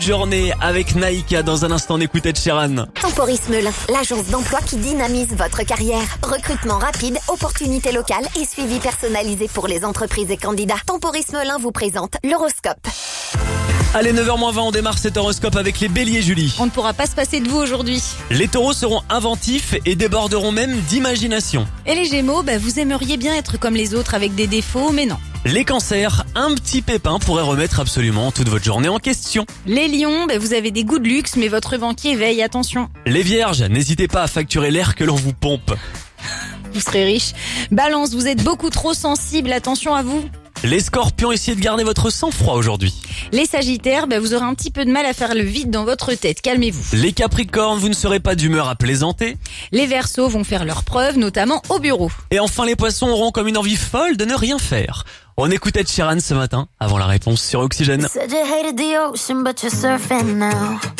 Journée avec Naïka dans un instant, on écoute Ed Sheeran. Temporis Melun, l'agence d'emploi qui dynamise votre carrière. Recrutement rapide, opportunités locales et suivi personnalisé pour les entreprises et candidats. Temporis Melun vous présente l'horoscope. Allez, 9h-20, on démarre cet horoscope avec les béliers, Julie. On ne pourra pas se passer de vous aujourd'hui. Les taureaux seront inventifs et déborderont même d'imagination. Et les gémeaux, vous aimeriez bien être comme les autres avec des défauts, mais non. Les cancers, un petit pépin pourrait remettre absolument toute votre journée en question. Les lions, vous avez des goûts de luxe, mais votre banquier veille, attention. Les vierges, n'hésitez pas à facturer l'air que l'on vous pompe. Vous serez riche. Balance, vous êtes beaucoup trop sensible, attention à vous. Les scorpions, essayez de garder votre sang-froid aujourd'hui. Les sagittaires, vous aurez un petit peu de mal à faire le vide dans votre tête, calmez-vous. Les capricornes, vous ne serez pas d'humeur à plaisanter. Les verseaux vont faire leurs preuves, notamment au bureau. Et enfin, les poissons auront comme une envie folle de ne rien faire. On écoutait Ed Sheeran ce matin, avant la réponse sur Oxygène. Said you hated the ocean, but you're surfing now.